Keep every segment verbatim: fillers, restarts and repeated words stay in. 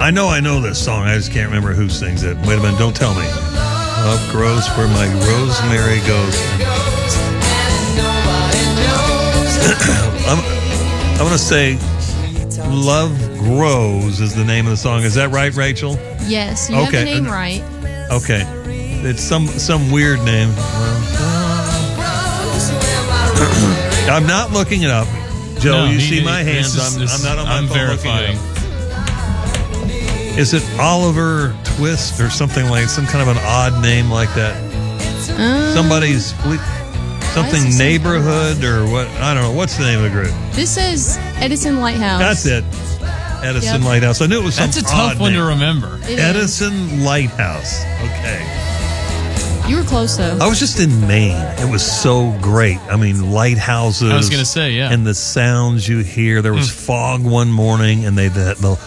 I know I know this song. I just can't remember who sings it. Wait a minute. Don't tell me. Love grows where my rosemary goes. I'm, I'm going to say Love Grows is the name of the song. Is that right, Rachel? Yes, you okay. have the name right. Okay. It's some, some weird name. I'm not looking it up. Joe, no, you he, see my hands. Is, I'm, I'm not on my I'm phone verifying. Is it Oliver Twist or something like some kind of an odd name like that? Um, Somebody's something neighborhood or what? I don't know. What's the name of the group? This says Edison Lighthouse. That's it. Edison Yep. Lighthouse. I knew it was some That's a tough odd one name. to remember. It Edison is. Lighthouse. Okay. You were close though. I was just in Maine. It was so great. I mean, lighthouses. I was going to say, yeah. And the sounds you hear. There was Mm. fog one morning, and they that the.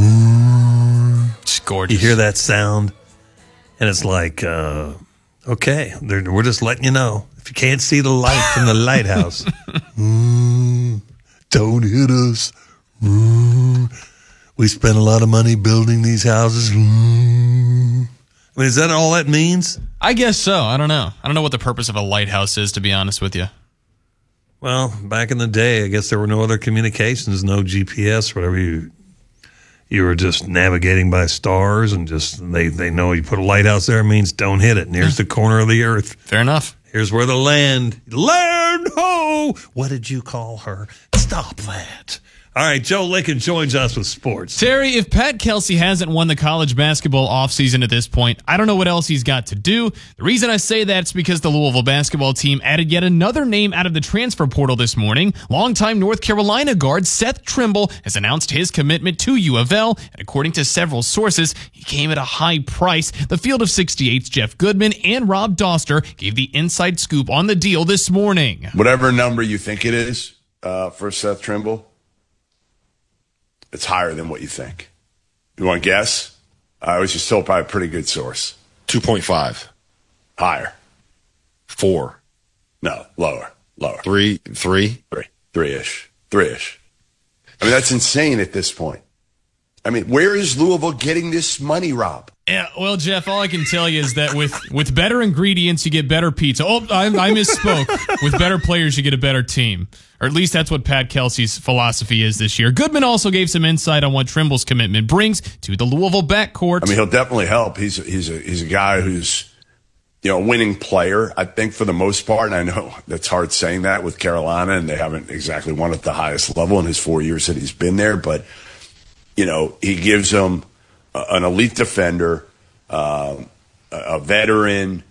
It's gorgeous. You hear that sound, and it's like, uh, okay, we're just letting you know. If you can't see the light from the lighthouse, mm, don't hit us. Mm, we spent a lot of money building these houses. Mm. I mean, is that all that means? I guess so. I don't know. I don't know what the purpose of a lighthouse is, to be honest with you. Well, back in the day, I guess there were no other communications, no G P S, whatever you... You were just navigating by stars, and just they, they know you put a lighthouse there, it means don't hit it. And here's the corner of the earth. Fair enough. Here's where the land. Land ho! What did you call her? Stop that. All right, Joe Lincoln joins us with sports. Terry, if Pat Kelsey hasn't won the college basketball offseason at this point, I don't know what else he's got to do. The reason I say that is because the Louisville basketball team added yet another name out of the transfer portal this morning. Longtime North Carolina guard Seth Trimble has announced his commitment to U of L, and according to several sources, he came at a high price. The Field of sixty-eight's Jeff Goodman and Rob Doster gave the inside scoop on the deal this morning. Whatever number you think it is uh, for Seth Trimble, it's higher than what you think. You want to guess? I was just told by a pretty good source. two point five. Higher. Four. No, lower. Lower. Three. Three. Three. Three-ish. Three-ish. I mean, that's insane at this point. I mean, where is Louisville getting this money, Rob? Yeah, well, Jeff, all I can tell you is that with, with better ingredients, you get better pizza. Oh, I, I misspoke. With better players, you get a better team. Or at least that's what Pat Kelsey's philosophy is this year. Goodman also gave some insight on what Trimble's commitment brings to the Louisville backcourt. I mean, he'll definitely help. He's he's a he's a guy who's, you know, a winning player, I think, for the most part. And I know that's hard saying that with Carolina, and they haven't exactly won at the highest level in his four years that he's been there. But, you know, he gives them an elite defender, um, a veteran,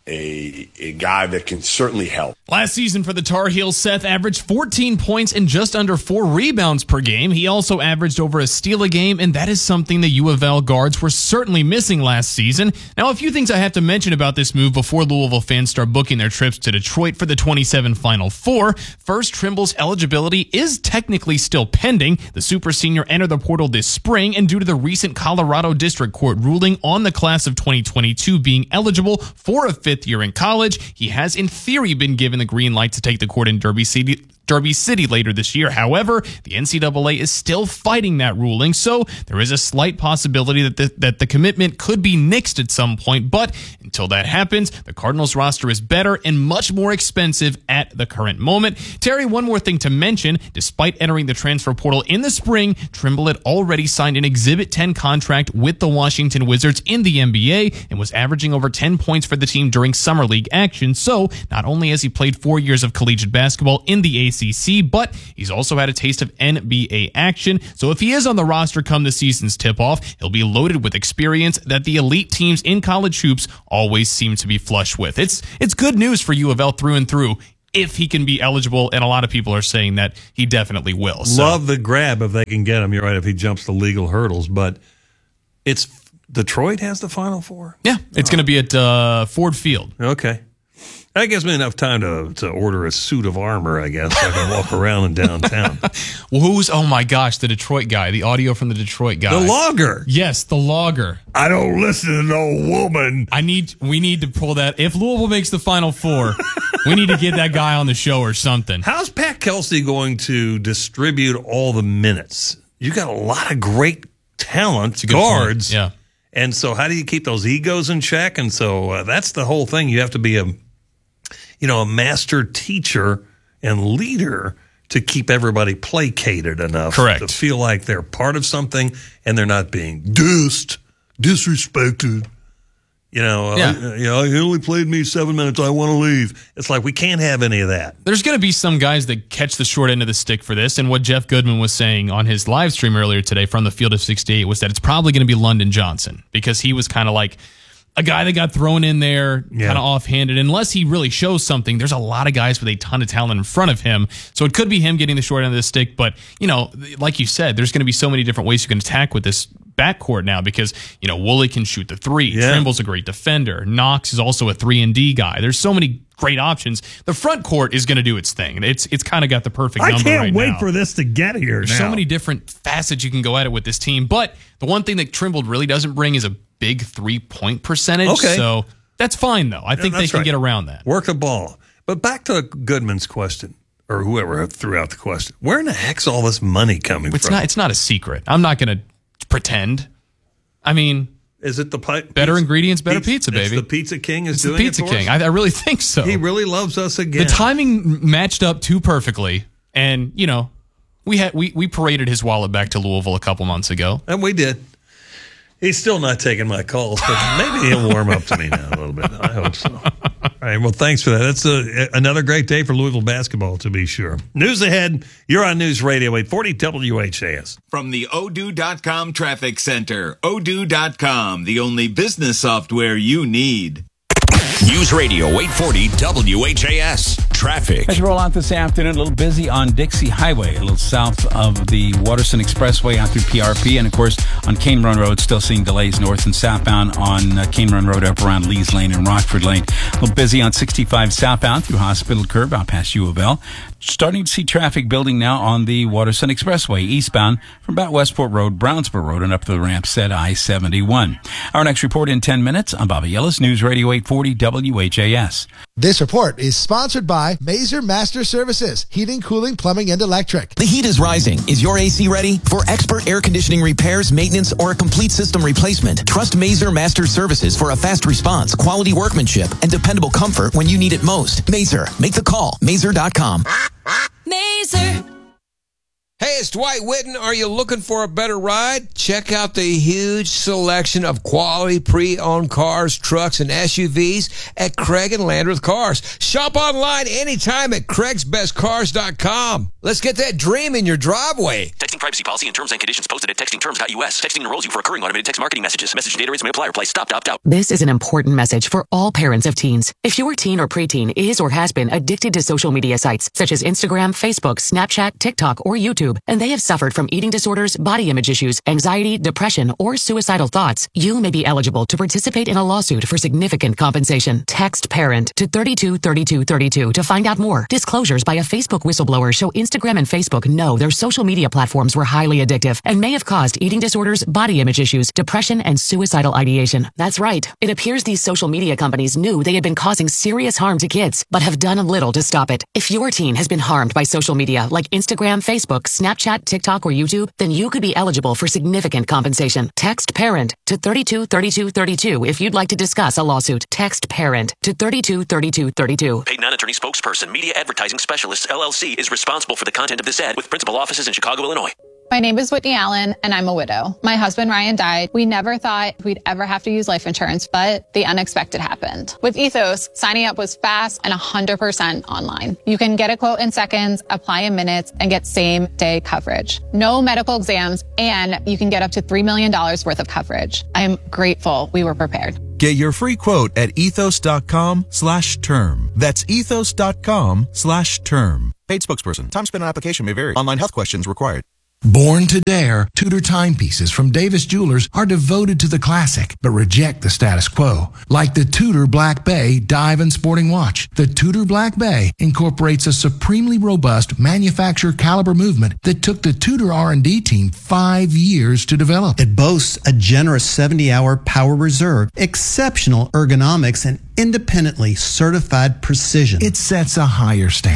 a a guy that can certainly help. Last season for the Tar Heels, Seth averaged fourteen points and just under four rebounds per game. He also averaged over a steal a game, and that is something the U of L guards were certainly missing last season. Now, a few things I have to mention about this move before Louisville fans start booking their trips to Detroit for the twenty-seven Final Four. First, Trimble's eligibility is technically still pending. The super senior entered the portal this spring, and due to the recent Colorado District Court ruling on the class of twenty twenty-two being eligible for a fifth year in college, he has in theory been given the green light to take the court in Derby City, Derby City later this year. However, the N C double A is still fighting that ruling, so there is a slight possibility that the, that the commitment could be nixed at some point. But until that happens, the Cardinals roster is better and much more expensive at the current moment. Terry, one more thing to mention. Despite entering the transfer portal in the spring, Trimble had already signed an Exhibit ten contract with the Washington Wizards in the N B A and was averaging over ten points for the team during summer league action. So not only has he played four years of collegiate basketball in the A C C, but he's also had a taste of N B A action. So if he is on the roster come the season's tip-off, he'll be loaded with experience that the elite teams in college hoops always seem to be flush with. It's it's good news for U of L through and through if he can be eligible, and a lot of people are saying that he definitely will. So. Love the grab if they can get him. You're right, if he jumps the legal hurdles, but it's Detroit has the Final Four? Yeah, it's oh. going to be at uh, Ford Field. Okay. That gives me enough time to, to order a suit of armor, I guess, so I can walk around in downtown. Well, who's, oh my gosh, the Detroit guy, the audio from the Detroit guy. The logger. Yes, the logger. I don't listen to no woman. I need, we need to pull that. If Louisville makes the Final Four, we need to get that guy on the show or something. How's Pat Kelsey going to distribute all the minutes? You got a lot of great talent, a good point. guards. Yeah. And so how do you keep those egos in check? And so uh, that's the whole thing. You have to be a, you know, a master teacher and leader to keep everybody placated enough Correct. to feel like they're part of something and they're not being dissed, disrespected. You know, Yeah. uh, you know, he only played me seven minutes. I want to leave. It's like we can't have any of that. There's going to be some guys that catch the short end of the stick for this. And what Jeff Goodman was saying on his live stream earlier today from the Field of sixty-eight was that it's probably going to be London Johnson because he was kind of like a guy that got thrown in there Yeah. kind of offhanded. Unless he really shows something, there's a lot of guys with a ton of talent in front of him. So it could be him getting the short end of the stick. But, you know, like you said, there's going to be so many different ways you can attack with this backcourt now because, you know, Woolley can shoot the three. Yeah. Trimble's a great defender. Knox is also a three and D guy. There's so many great options. The front court is going to do its thing. It's it's kind of got the perfect I number can't right wait now. for this to get here. There's now. so many different facets you can go at it with this team. But the one thing that Trimble really doesn't bring is a big three-point percentage. Okay. So that's fine, though. I think they that's can right. get around that. Work the ball. But back to Goodman's question, or whoever threw out the question. Where in the heck's all this money coming It's from? not It's not a secret. I'm not going to pretend. I mean, Is it the pi- better pizza, ingredients, better pizza, it's baby. the Pizza King is it's the doing Pizza it for King. us? I, I really think so. He really loves us again. The timing matched up too perfectly. And, you know, we had we, we paraded his wallet back to Louisville a couple months ago. And we did. He's still not taking my calls, but maybe he'll warm up to me now a little bit. I hope so. All right. Well, thanks for that. That's a, another great day for Louisville basketball, to be sure. News ahead. You're on News Radio eight forty W H A S. From the Odoo dot com Traffic Center, Odoo dot com, the only business software you need. News Radio eight forty W H A S. Traffic. As we roll out this afternoon, a little busy on Dixie Highway, a little south of the Waterson Expressway out through P R P. And, of course, on Cane Run Road, still seeing delays north and southbound on uh, Cane Run Road up around Lees Lane and Rockford Lane. A little busy on sixty-five southbound through Hospital Curve out past U of L. Starting to see traffic building now on the Waterson Expressway eastbound from about Westport Road, Brownsboro Road, and up to the ramp set I seventy-one. Our next report in ten minutes. I'm Bobby Ellis, News Radio eight forty W H A S. This report is sponsored by Mazer Master Services, heating, cooling, plumbing, and electric. The heat is rising. Is your A C ready? For expert air conditioning repairs, maintenance, or a complete system replacement, trust Mazer Master Services for a fast response, quality workmanship, and dependable comfort when you need it most. Mazer. Make the call. Mazer dot com. Mazer. Hey, it's Dwight Witten. Are you looking for a better ride? Check out the huge selection of quality pre-owned cars, trucks, and S U Vs at Craig and Landreth Cars. Shop online anytime at craigs best cars dot com. Let's get that dream in your driveway. Texting privacy policy and terms and conditions posted at texting terms dot U S. Texting enrolls you for recurring automated text marketing messages. Message and data rates may apply. Reply stop, opt out. This is an important message for all parents of teens. If your teen or preteen is or has been addicted to social media sites such as Instagram, Facebook, Snapchat, TikTok, or YouTube, and they have suffered from eating disorders, body image issues, anxiety, depression, or suicidal thoughts, you may be eligible to participate in a lawsuit for significant compensation. Text PARENT to thirty-two thirty-two thirty-two to find out more. Disclosures by a Facebook whistleblower show Instagram and Facebook know their social media platforms were highly addictive and may have caused eating disorders, body image issues, depression, and suicidal ideation. That's right. It appears these social media companies knew they had been causing serious harm to kids, but have done little to stop it. If your teen has been harmed by social media like Instagram, Facebook, Snapchat, TikTok, or YouTube, then you could be eligible for significant compensation. Text PARENT to thirty-two thirty-two thirty-two if you'd like to discuss a lawsuit. Text PARENT to thirty-two thirty-two thirty-two. Paid non-attorney spokesperson, Media Advertising Specialists, L L C, is responsible for the content of this ad with principal offices in Chicago, Illinois. My name is Whitney Allen, and I'm a widow. My husband, Ryan, died. We never thought we'd ever have to use life insurance, but the unexpected happened. With Ethos, signing up was fast and one hundred percent online. You can get a quote in seconds, apply in minutes, and get same-day coverage. No medical exams, and you can get up to three million dollars worth of coverage. I am grateful we were prepared. Get your free quote at ethos.com slash term. That's ethos.com slash term. Paid spokesperson. Time spent on application may vary. Online health questions required. Born to Dare, Tudor timepieces from Davis Jewelers are devoted to the classic, but reject the status quo. Like the Tudor Black Bay Dive and Sporting Watch, the Tudor Black Bay incorporates a supremely robust manufacturer caliber movement that took the Tudor R and D team five years to develop. It boasts a generous seventy-hour power reserve, exceptional ergonomics, and independently certified precision. It sets a higher standard.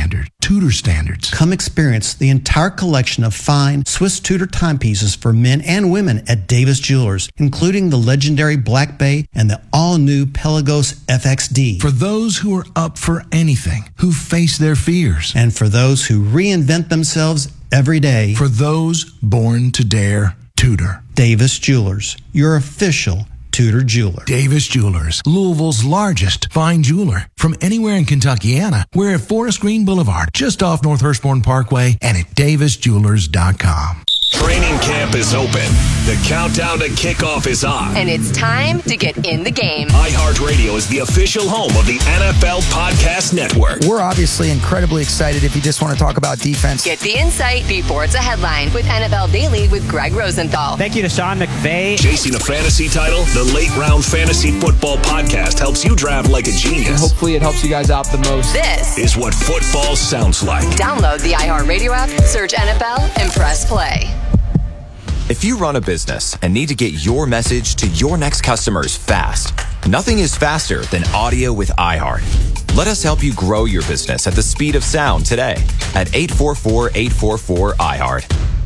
Tudor standards. Come experience the entire collection of fine Swiss Tudor timepieces for men and women at Davis Jewelers, including the legendary Black Bay and the all-new Pelagos F X D. For those who are up for anything, who face their fears. And for those who reinvent themselves every day. For those born to dare, Tudor. Davis Jewelers, your official Tudor jeweler. Davis Jewelers, Louisville's largest fine jeweler. From anywhere in Kentuckiana, we're at Forest Green Boulevard, just off North Hurstbourne Parkway, and at davis jewelers dot com. Training camp is open. The countdown to kickoff is on. And it's time to get in the game. iHeartRadio is the official home of the N F L Podcast Network. We're obviously incredibly excited if you just want to talk about defense. Get the insight before it's a headline with N F L Daily with Greg Rosenthal. Thank you to Sean McVay. Chasing a fantasy title, the Late Round Fantasy Football Podcast helps you draft like a genius. And hopefully it helps you guys out the most. This is what football sounds like. Download the iHeartRadio app, search N F L, and press play. If you run a business and need to get your message to your next customers fast, nothing is faster than audio with iHeart. Let us help you grow your business at the speed of sound today at eight four four, eight four four, iHeart.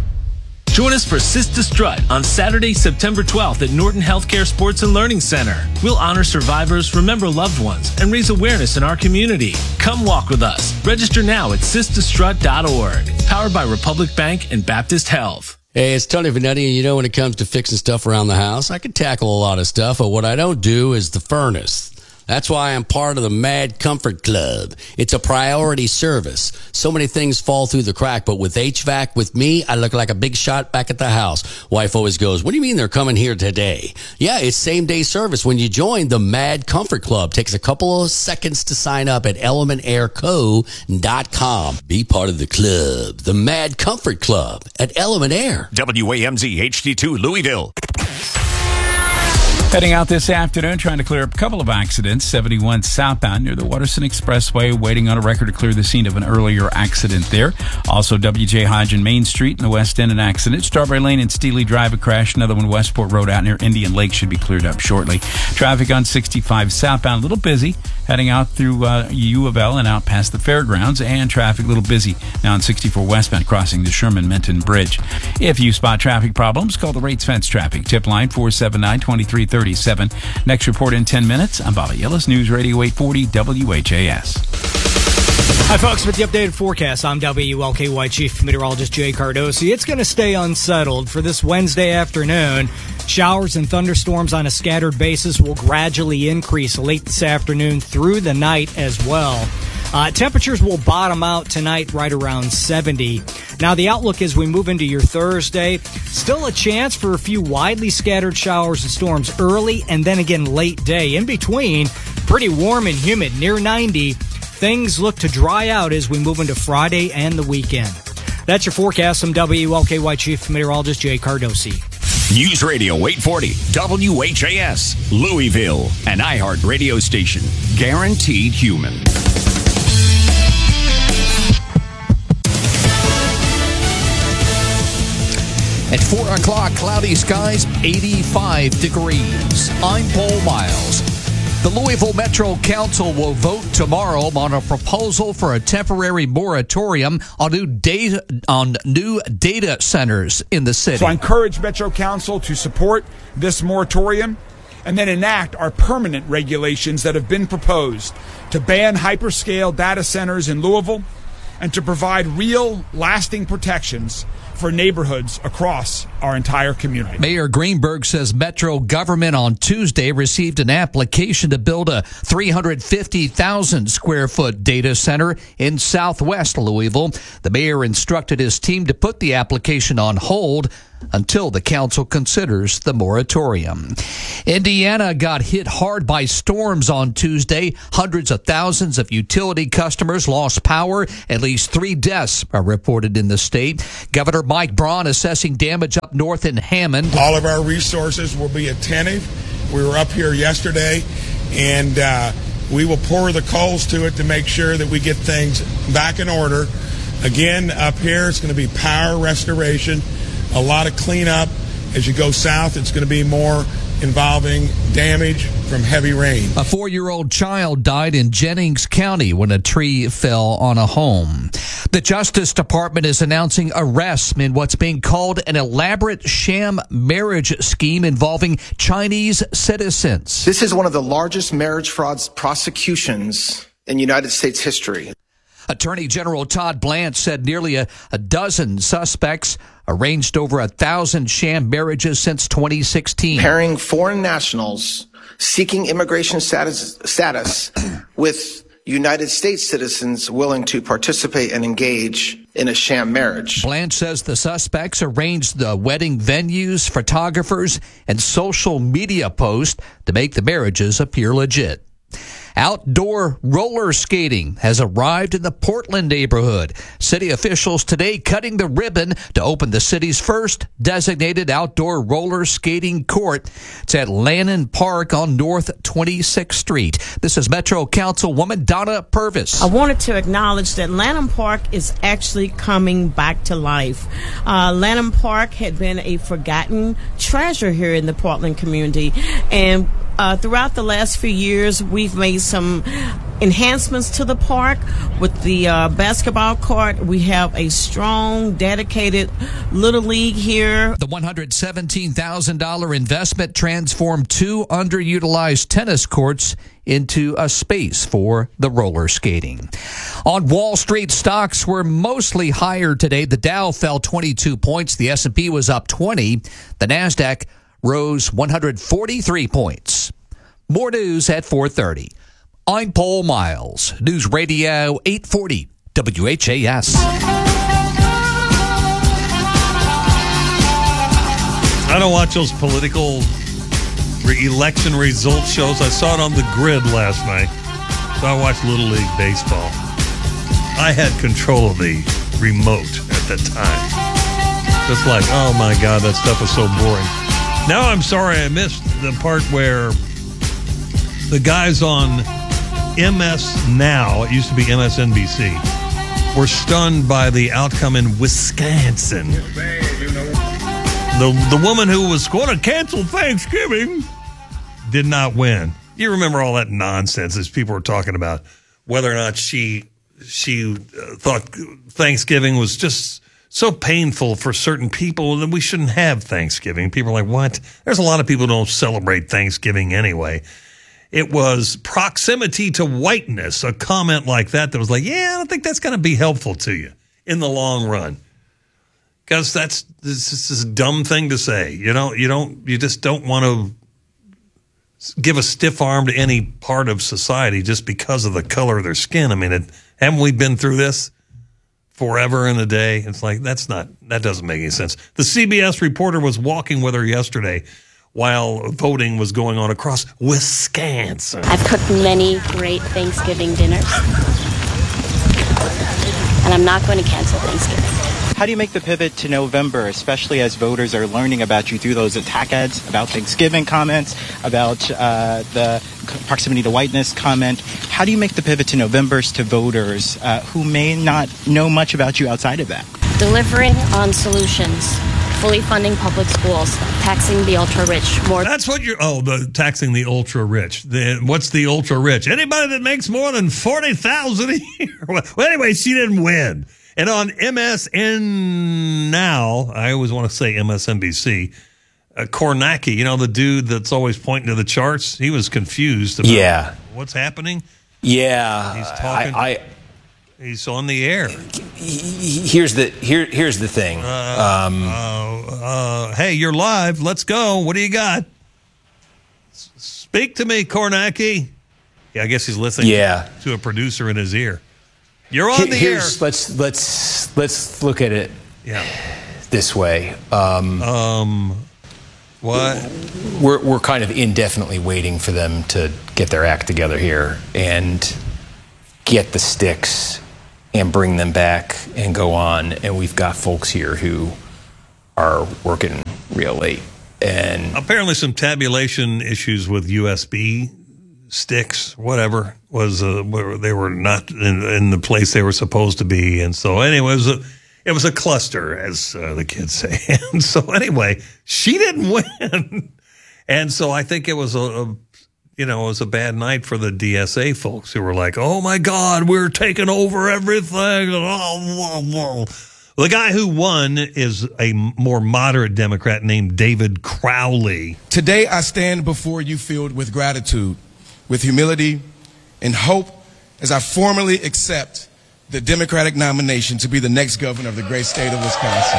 Join us for Sister Strut on Saturday, September twelfth at Norton Healthcare Sports and Learning Center. We'll honor survivors, remember loved ones, and raise awareness in our community. Come walk with us. Register now at sister strut dot org. Powered by Republic Bank and Baptist Health. Hey, it's Tony Vanetti, and you know when it comes to fixing stuff around the house, I can tackle a lot of stuff, but what I don't do is the furnace. That's why I'm part of the Mad Comfort Club. It's a priority service. So many things fall through the crack, but with H V A C, with me, I look like a big shot back at the house. Wife always goes, what do you mean they're coming here today? Yeah, it's same-day service. When you join the Mad Comfort Club, takes a couple of seconds to sign up at element air co dot com. Be part of the club, the Mad Comfort Club at Element Air. W A M Z H D two Louisville. Heading out this afternoon, trying to clear up a couple of accidents. seventy-one southbound near the Waterson Expressway, waiting on a record to clear the scene of an earlier accident there. Also, W J Hodge and Main Street in the West End, an accident. Strawberry Lane and Steely Drive, a crash. Another one, Westport Road out near Indian Lake, should be cleared up shortly. Traffic on sixty-five southbound, a little busy. Heading out through uh, U of L and out past the fairgrounds, and traffic a little busy now on sixty-four westbound crossing the Sherman-Minton Bridge. If you spot traffic problems, call the Rates Fence Traffic Tip Line four seven nine, two three three seven. Next report in ten minutes. I'm Bobby Yillis, News Radio eight forty W H A S. Hi, folks. With the updated forecast, I'm W L K Y Chief Meteorologist Jay Cardosi. It's going to stay unsettled for this Wednesday afternoon. Showers and thunderstorms on a scattered basis will gradually increase late this afternoon through the night as well. Uh, temperatures will bottom out tonight right around seventy. Now, the outlook as we move into your Thursday, still a chance for a few widely scattered showers and storms early and then again late day. In between, pretty warm and humid, near ninety. Things look to dry out as we move into Friday and the weekend. That's your forecast. I'm W L K Y Chief Meteorologist Jay Cardosi. News Radio eight forty W H A S, Louisville, an iHeart radio station. Guaranteed human. At four o'clock, cloudy skies, eighty-five degrees. I'm Paul Miles. The Louisville Metro Council will vote tomorrow on a proposal for a temporary moratorium on new data, on new data centers in the city. So I encourage Metro Council to support this moratorium and then enact our permanent regulations that have been proposed to ban hyperscale data centers in Louisville and to provide real, lasting protections for neighborhoods across our entire community. Mayor Greenberg says Metro government on Tuesday received an application to build a three hundred fifty thousand square foot data center in southwest Louisville. The mayor instructed his team to put the application on hold until the council considers the moratorium. Indiana got hit hard by storms on Tuesday. Hundreds of thousands of utility customers lost power. At least three deaths are reported in the state. Governor Mike Braun assessing damage up north in Hammond. All of our resources will be attentive. We were up here yesterday, and uh, we will pour the coals to it to make sure that we get things back in order. Again, up here, it's going to be power restoration, a lot of cleanup, As you go south, it's going to be more involving damage from heavy rain. A four-year-old child died in Jennings County when a tree fell on a home. The Justice Department is announcing arrests in what's being called an elaborate sham marriage scheme involving Chinese citizens. This is one of the largest marriage fraud prosecutions in United States history. Attorney General Todd Blanche said nearly a, a dozen suspects arranged over a thousand sham marriages since twenty sixteen. Pairing foreign nationals seeking immigration status, status with United States citizens willing to participate and engage in a sham marriage. Blanche says the suspects arranged the wedding venues, photographers, and social media posts to make the marriages appear legit. Outdoor roller skating has arrived in the Portland neighborhood. City officials today cutting the ribbon to open the city's first designated outdoor roller skating court. It's at Lannon Park on North twenty-sixth Street. This is Metro Councilwoman Donna Purvis. I wanted to acknowledge that Lannon Park is actually coming back to life. Uh, Lannon Park had been a forgotten treasure here in the Portland community, and Uh, throughout the last few years, we've made some enhancements to the park. With the uh, basketball court, we have a strong, dedicated Little League here. The one hundred seventeen thousand dollars investment transformed two underutilized tennis courts into a space for the roller skating. On Wall Street, stocks were mostly higher today. The Dow fell twenty-two points. The S and P was up twenty. The NASDAQ rose one hundred forty-three points. More news at four thirty. I'm Paul Miles, News Radio eight forty W H A S. I don't watch those political re- election result shows. I saw it on the grid last night. So I watched Little League Baseball. I had control of the remote at that time. Just like, oh my God, that stuff was so boring. Now I'm sorry I missed the part where the guys on M S Now, it used to be M S N B C, were stunned by the outcome in Wisconsin. The, the woman who was going to cancel Thanksgiving did not win. You remember all that nonsense as people were talking about whether or not she, she uh, thought Thanksgiving was just so painful for certain people that we shouldn't have Thanksgiving. People are like, what? There's a lot of people who don't celebrate Thanksgiving anyway. It was proximity to whiteness, a comment like that that was like, yeah, I don't think that's going to be helpful to you in the long run. Because that's this is a dumb thing to say. You don't, you don't, you just don't want to give a stiff arm to any part of society just because of the color of their skin. I mean, it, haven't we been through this forever and a day? It's like, that's not, that doesn't make any sense. The C B S reporter was walking with her yesterday while voting was going on across Wisconsin. I've cooked many great Thanksgiving dinners, and I'm not going to cancel Thanksgiving. How do you make the pivot to November, especially as voters are learning about you through those attack ads, about Thanksgiving comments, about uh, the proximity to whiteness comment? How do you make the pivot to November's to voters uh, who may not know much about you outside of that? Delivering on solutions. Fully funding public schools, taxing the ultra-rich more. That's what you're, oh, the taxing the ultra-rich. The, what's the ultra-rich? Anybody that makes more than forty thousand dollars a year. Well, anyway, she didn't win. And on M S N Now, I always want to say M S N B C, uh, Kornacki, you know, the dude that's always pointing to the charts, he was confused about yeah. what's happening. Yeah. He's talking. I, I, he's on the air. Here's the here. Here's the thing. Uh, um, uh, uh, hey, you're live. Let's go. What do you got? S- speak to me, Kornacki. Yeah, I guess he's listening yeah. to a producer in his ear. You're on the Here's, air. Let's let's let's look at it. Yeah. This way. Um, um. What? We're we're kind of indefinitely waiting for them to get their act together here and get the sticks and bring them back and go on. And we've got folks here who are working real late. And apparently some tabulation issues with U S B sticks, whatever, was uh, they were not in, in the place they were supposed to be. And so anyway, it was a, it was a cluster, as uh, the kids say. And so anyway, she didn't win. And so I think it was a, a, you know, it was a bad night for the D S A folks who were like, oh my God, we're taking over everything. The guy who won is a more moderate Democrat named David Crowley. Today I stand before you filled with gratitude, with humility and hope as I formally accept the Democratic nomination to be the next governor of the great state of Wisconsin.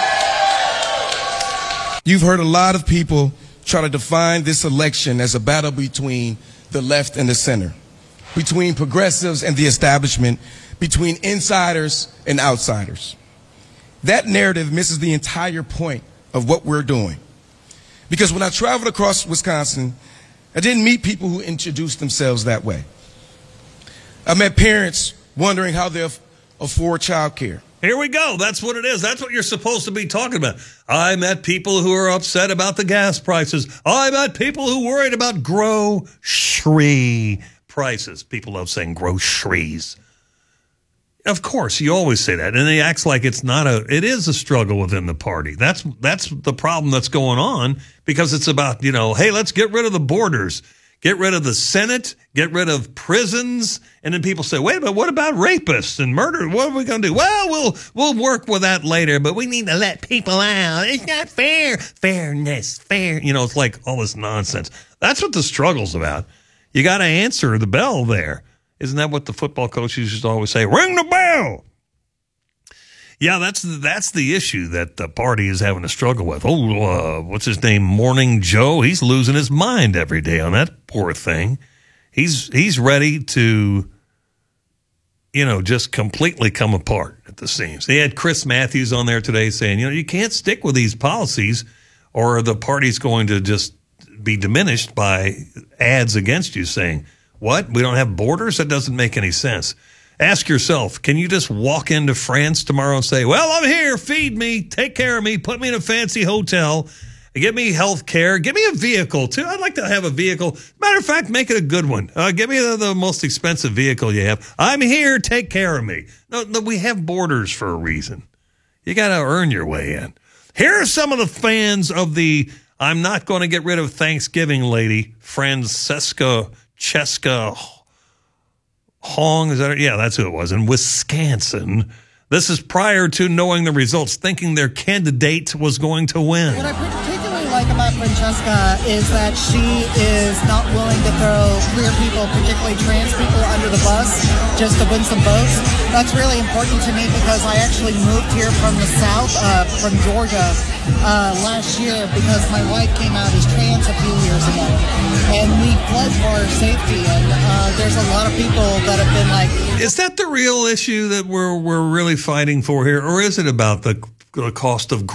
You've heard a lot of people try to define this election as a battle between the left and the center, between progressives and the establishment, between insiders and outsiders. That narrative misses the entire point of what we're doing. Because when I traveled across Wisconsin, I didn't meet people who introduced themselves that way. I met parents wondering how they'll afford child care. Here we go. That's what it is. That's what you're supposed to be talking about. I met people who are upset about the gas prices. I met people who worried about grocery prices. People love saying groceries. Of course, you always say that, and he acts like it's not a. It is a struggle within the party. That's that's the problem that's going on, because it's about, you know, hey, let's get rid of the borders, get rid of the Senate, get rid of prisons, and then people say, wait a minute, what about rapists and murder? What are we going to do? Well, we'll we'll work with that later, but we need to let people out. It's not fair. Fairness, fair. You know, it's like all this nonsense. That's what the struggle's about. You got to answer the bell there. Isn't that what the football coaches used to always say? Ring the bell. Yeah, that's that's the issue that the party is having to struggle with. Oh, uh, what's his name? Morning Joe. He's losing his mind every day on that poor thing. He's he's ready to, you know, just completely come apart at the seams. They had Chris Matthews on there today saying, you know, you can't stick with these policies or the party's going to just be diminished by ads against you saying, what? We don't have borders? That doesn't make any sense. Ask yourself, can you just walk into France tomorrow and say, well, I'm here, feed me, take care of me, put me in a fancy hotel, give me health care, give me a vehicle, too. I'd like to have a vehicle. Matter of fact, make it a good one. Uh, give me the, the most expensive vehicle you have. I'm here, take care of me. No, no, we have borders for a reason. You got to earn your way in. Here are some of the fans of the I'm not going to get rid of Thanksgiving lady, Francesca Cheska Hong, is that it? Yeah, that's who it was, in Wisconsin. This is prior to knowing the results, thinking their candidate was going to win. What I particularly like about Francesca is that she is not willing to throw queer people, particularly trans people, under the bus just to win some votes. That's really important to me because I actually moved here from the South, uh, from Georgia, uh, last year because my wife came out as trans a few years ago. And we fled for our safety, and uh, there's a lot of people that have been like... Is that the real issue that we're we're really fighting for here, or is it about the, the cost of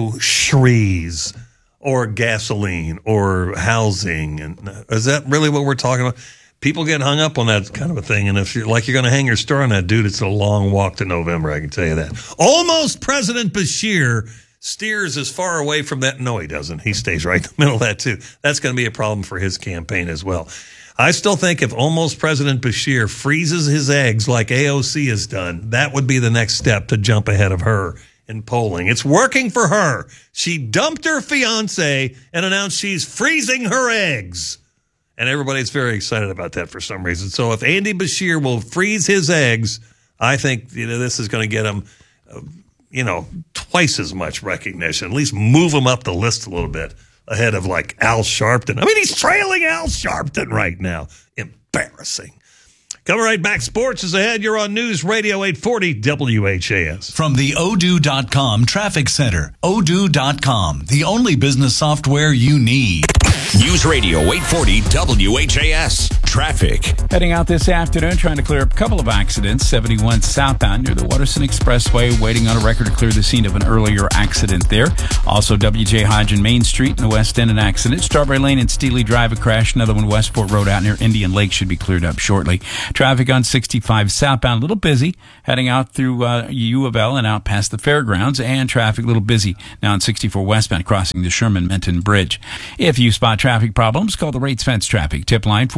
groceries or gasoline or housing? And is that really what we're talking about? People get hung up on that kind of a thing, and if you're like you're going to hang your star on that, dude, it's a long walk to November, I can tell you that. Almost President Bashir steers as far away from that. No, he doesn't. He stays right in the middle of that, too. That's going to be a problem for his campaign as well. I still think if almost President Bashir freezes his eggs like A O C has done, that would be the next step to jump ahead of her in polling. It's working for her. She dumped her fiance and announced she's freezing her eggs. And everybody's very excited about that for some reason. So if Andy Bashir will freeze his eggs, I think, you know, this is going to get him, uh, you know, twice as much recognition. At least move him up the list a little bit ahead of like Al Sharpton. I mean, he's trailing Al Sharpton right now. Embarrassing. Coming right back. Sports is ahead. You're on News Radio eight forty W H A S. From the Odoo dot com Traffic Center. Odoo dot com, the only business software you need. News Radio eight forty W H A S. Traffic. Heading out this afternoon, trying to clear up a couple of accidents. seventy-one southbound near the Waterson Expressway, waiting on a record to clear the scene of an earlier accident there. Also, W J Hodge and Main Street in the West End, an accident. Strawberry Lane and Steely Drive, a crash. Another one, Westport Road out near Indian Lake, should be cleared up shortly. Traffic on sixty-five southbound, a little busy, heading out through uh, U of L and out past the fairgrounds, and traffic a little busy now on sixty-four westbound, crossing the Sherman-Menton Bridge. If you spot traffic problems, call the Rates Fence Traffic tip line four seven nine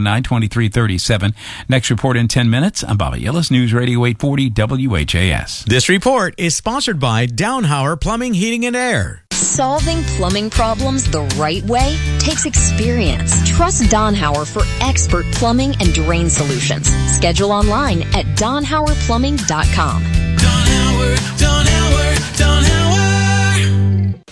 nine, twenty-three thirty-seven. Next report in ten minutes. I'm Bobby Yillis, News Radio eight forty W H A S. This report is sponsored by Downhauer Plumbing, Heating, and Air. Solving plumbing problems the right way takes experience. Trust Donhauer for expert plumbing and drain solutions. Schedule online at donhauer plumbing dot com. Donhauer, Donhauer, Donhauer.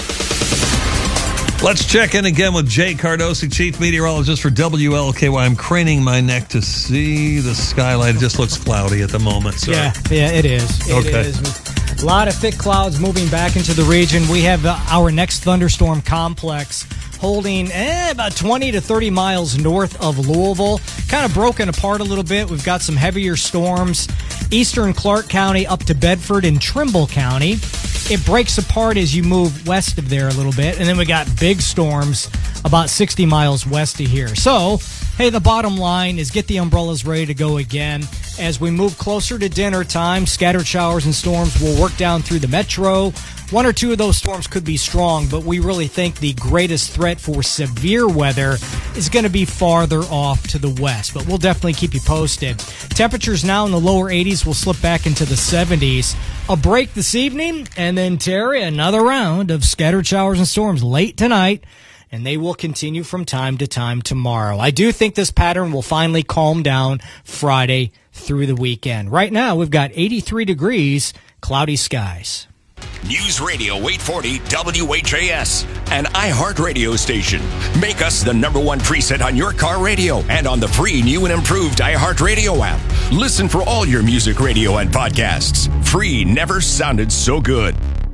Let's check in again with Jay Cardosi, Chief Meteorologist for W L K Y. I'm craning my neck to see the skyline. It just looks cloudy at the moment. So. Yeah, yeah, it is. It okay. is. A lot of thick clouds moving back into the region. We have uh, our next thunderstorm complex holding eh, about twenty to thirty miles north of Louisville. Kind of broken apart a little bit. We've got some heavier storms. Eastern Clark County up to Bedford and Trimble County. It breaks apart as you move west of there a little bit. And then we got big storms about sixty miles west of here. So, hey, the bottom line is get the umbrellas ready to go again. As we move closer to dinner time, scattered showers and storms will work down through the metro. One or two of those storms could be strong, but we really think the greatest threat for severe weather is going to be farther off to the west. But we'll definitely keep you posted. Temperatures now in the lower eighties will slip back into the seventies. A break this evening, and then, Terry, another round of scattered showers and storms late tonight. And they will continue from time to time tomorrow. I do think this pattern will finally calm down Friday through the weekend. Right now, we've got eighty-three degrees, cloudy skies. News Radio eight forty W H A S, an iHeart radio station. Make us the number one preset on your car radio and on the free new and improved iHeart Radio app. Listen for all your music radio and podcasts. Free never sounded so good.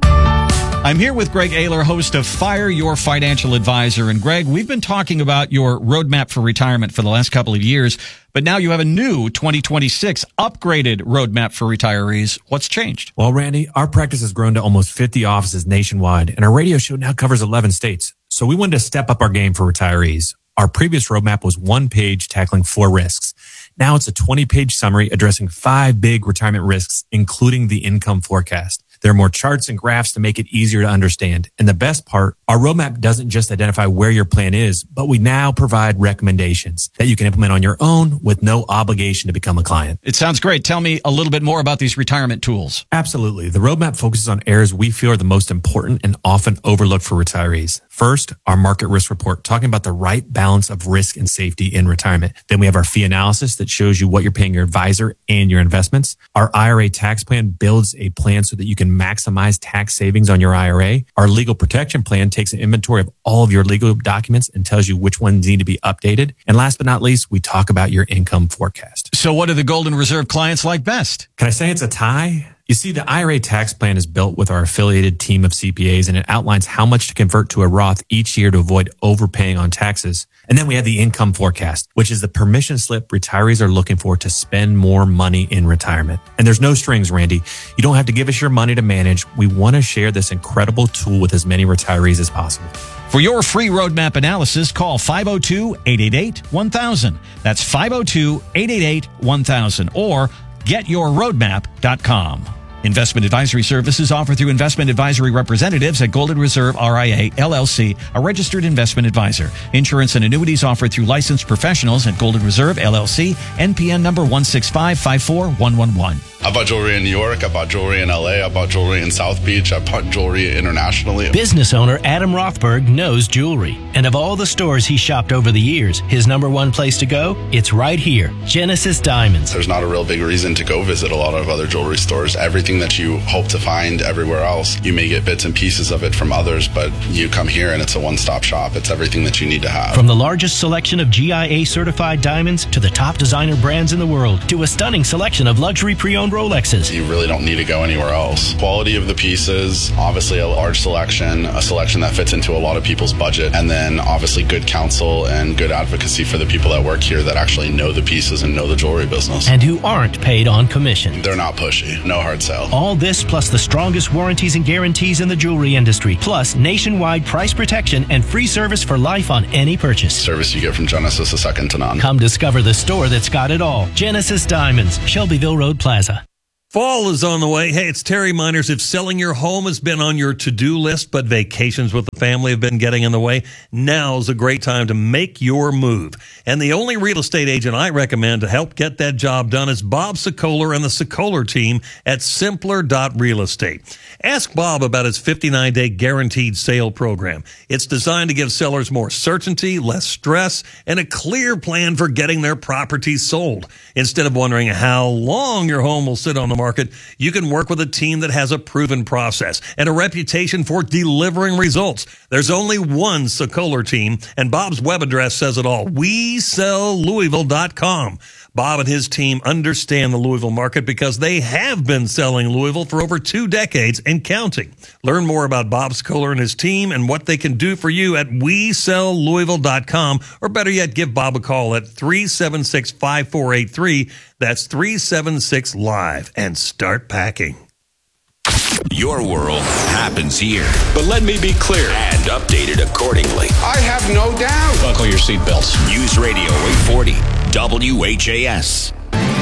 I'm here with Greg Ayler, host of Fire Your Financial Advisor. And Greg, we've been talking about your roadmap for retirement for the last couple of years, but now you have a new twenty twenty-six upgraded roadmap for retirees. What's changed? Well, Randy, our practice has grown to almost fifty offices nationwide, and our radio show now covers eleven states. So we wanted to step up our game for retirees. Our previous roadmap was one page tackling four risks. Now it's a twenty page summary addressing five big retirement risks, including the income forecast. There are more charts and graphs to make it easier to understand. And the best part, our roadmap doesn't just identify where your plan is, but we now provide recommendations that you can implement on your own with no obligation to become a client. It sounds great. Tell me a little bit more about these retirement tools. Absolutely. The roadmap focuses on areas we feel are the most important and often overlooked for retirees. First, our market risk report, talking about the right balance of risk and safety in retirement. Then we have our fee analysis that shows you what you're paying your advisor and your investments. Our I R A tax plan builds a plan so that you can maximize tax savings on your I R A. Our legal protection plan takes an inventory of all of your legal documents and tells you which ones need to be updated. And last but not least, we talk about your income forecast. So what do the Golden Reserve clients like best? Can I say it's a tie? You see, the I R A tax plan is built with our affiliated team of C P As, and it outlines how much to convert to a Roth each year to avoid overpaying on taxes. And then we have the income forecast, which is the permission slip retirees are looking for to spend more money in retirement. And there's no strings, Randy. You don't have to give us your money to manage. We want to share this incredible tool with as many retirees as possible. For your free roadmap analysis, call five oh two, eight eight eight, one thousand. That's five oh two, eight eight eight, one thousand or get your roadmap dot com. Investment advisory services offered through investment advisory representatives at Golden Reserve R I A, L L C, a registered investment advisor. Insurance and annuities offered through licensed professionals at Golden Reserve, L L C, N P N number one six five five four one one one. I bought jewelry in New York, I bought jewelry in L A, I bought jewelry in South Beach, I bought jewelry internationally. Business owner Adam Rothberg knows jewelry. And of all the stores he shopped over the years, his number one place to go? It's right here, Genesis Diamonds. There's not a real big reason to go visit a lot of other jewelry stores. Everything that you hope to find everywhere else, you may get bits and pieces of it from others, but you come here and it's a one-stop shop. It's everything that you need to have. From the largest selection of G I A certified diamonds to the top designer brands in the world to a stunning selection of luxury pre-owned Rolexes. You really don't need to go anywhere else. Quality of the pieces, obviously a large selection, a selection that fits into a lot of people's budget, and then obviously good counsel and good advocacy for the people that work here that actually know the pieces and know the jewelry business. And who aren't paid on commission. They're not pushy. No hard sell. All this plus the strongest warranties and guarantees in the jewelry industry, plus nationwide price protection and free service for life on any purchase. Service you get from Genesis is second to none. Come discover the store that's got it all. Genesis Diamonds, Shelbyville Road Plaza. Fall is on the way. Hey, it's Terry Miners. If selling your home has been on your to-do list, but vacations with the family have been getting in the way, now's a great time to make your move. And the only real estate agent I recommend to help get that job done is Bob Sokoler and the Sokoler team at Simpler dot Real Estate. Ask Bob about his fifty-nine day guaranteed sale program. It's designed to give sellers more certainty, less stress, and a clear plan for getting their properties sold. Instead of wondering how long your home will sit on the market, you can work with a team that has a proven process and a reputation for delivering results. There's only one Sokoler team, and Bob's web address says it all. we sell louisville dot com. Bob and his team understand the Louisville market because they have been selling Louisville for over two decades and counting. Learn more about Bob Sokoler and his team and what they can do for you at we sell louisville dot com, or better yet, give Bob a call at three seven six, five four eight three. That's three seven six live, and start packing. Your world happens here. But let me be clear and updated accordingly. I have no doubt. Buckle your seatbelts. News Radio eight forty W H A S.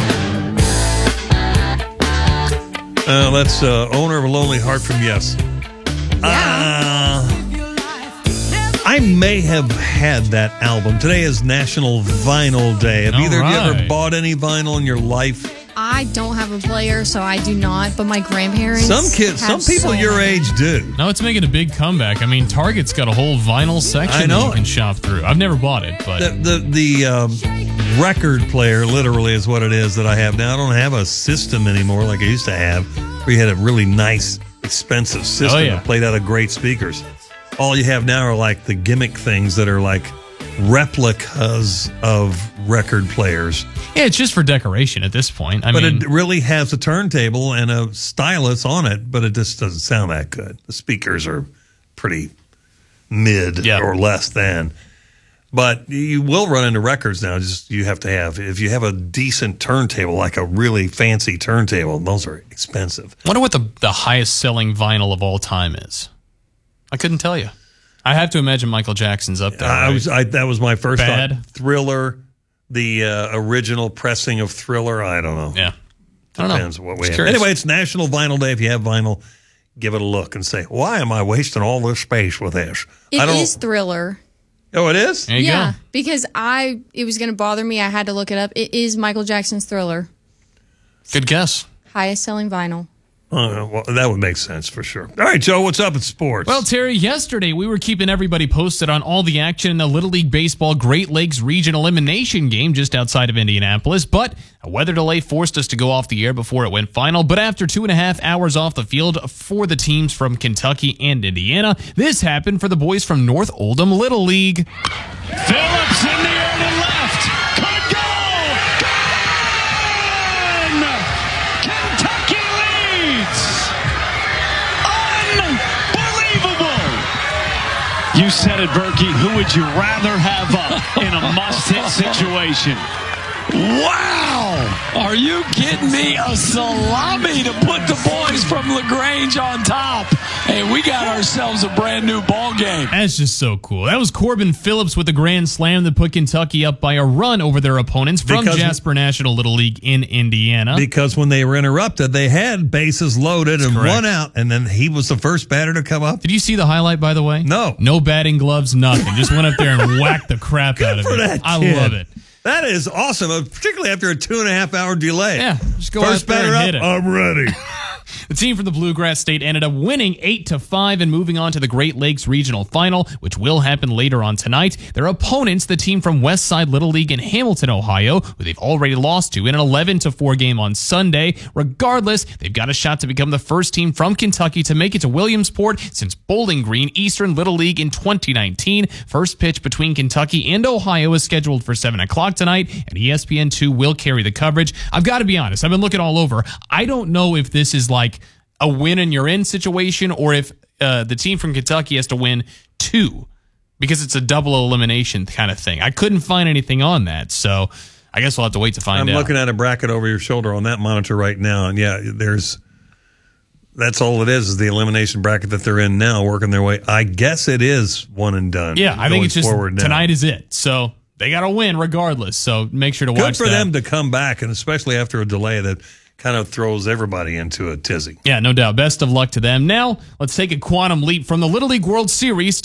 Uh, that's uh, owner of a Lonely Heart from Yes. Uh, I may have had that album. Today is National Vinyl Day. Have All either right. of you ever bought any vinyl in your life? I don't have a player, so I do not, but my grandparents Some kids, some have people so your many. age do. Now it's making a big comeback. I mean, Target's got a whole vinyl section I know that you it. can shop through. I've never bought it, but The the, the um, record player literally is what it is that I have now. I don't have a system anymore like I used to have, where you had a really nice, expensive system Oh, yeah. that played out of great speakers. All you have now are like the gimmick things that are like replicas of record players. yeah, it's just for decoration at this point. I but mean, it really has a turntable and a stylus on it, but it just doesn't sound that good. The speakers are pretty mid or less than. But you will run into records now. Just you have to have, if you have a decent turntable, like a really fancy turntable, those are expensive. I wonder what the, the highest selling vinyl of all time is. I couldn't tell you. I have to imagine Michael Jackson's up there. I right? was I, that was my first Bad? thought. Thriller, the uh, original pressing of Thriller. I don't know. Yeah, I don't know. Depends what we Just have. curious. Anyway, it's National Vinyl Day. If you have vinyl, give it a look and say, "Why am I wasting all this space with this?" It I don't. is Thriller. Oh, it is. There you yeah, go. because I it was going to bother me. I had to look it up. It is Michael Jackson's Thriller, Good guess. highest selling vinyl. Uh, well, that would make sense for sure. All right, Joe, what's up in sports? Well, Terry, yesterday we were keeping everybody posted on all the action in the Little League Baseball Great Lakes Region Elimination Game just outside of Indianapolis, but a weather delay forced us to go off the air before it went final. But after two and a half hours off the field for the teams from Kentucky and Indiana, this happened for the boys from North Oldham Little League. Phillips in the air to left. Could go. Gone. Kentucky leads. Unbelievable. You said it, Berkey. Who would you rather have up in a must-hit situation? Wow! Are you kidding me? A salami to put the boys from LaGrange on top. Hey, we got ourselves a brand new ball game. That's just so cool. That was Corbin Phillips with a grand slam that put Kentucky up by a run over their opponents from Because- Jasper National Little League in Indiana. Because when they were interrupted, they had bases loaded and correct. one out, and then he was the first batter to come up. Did you see the highlight, by the way? No. No batting gloves, nothing. Just went up there and whacked the crap out of for it. that I kid. love it. That is awesome, uh, particularly after a two and a half hour delay. Yeah, just go First out there batter and up, hit it. I'm ready. The team from the Bluegrass State ended up winning eight to five and moving on to the Great Lakes Regional Final, which will happen later on tonight. Their opponents, the team from Westside Little League in Hamilton, Ohio, who they've already lost to in an eleven to four game on Sunday. Regardless, they've got a shot to become the first team from Kentucky to make it to Williamsport since Bowling Green Eastern Little League in twenty nineteen. First pitch between Kentucky and Ohio is scheduled for seven o'clock tonight, and E S P N two will carry the coverage. I've got to be honest, I've been looking all over. I don't know if this is like a win and you're in situation, or if uh, the team from Kentucky has to win two, because it's a double elimination kind of thing. I couldn't find anything on that, so I guess we'll have to wait to find I'm out. looking at a bracket over your shoulder on that monitor right now, and yeah, there's that's all it is is the elimination bracket that they're in now, working their way. I guess it is one and done. Yeah, I think going it's just forward now. tonight is it. So they got to win regardless. So make sure to Good watch for that. them to come back, and especially after a delay that kind of throws everybody into a tizzy. Yeah, no doubt. Best of luck to them. Now, let's take a quantum leap from the Little League World Series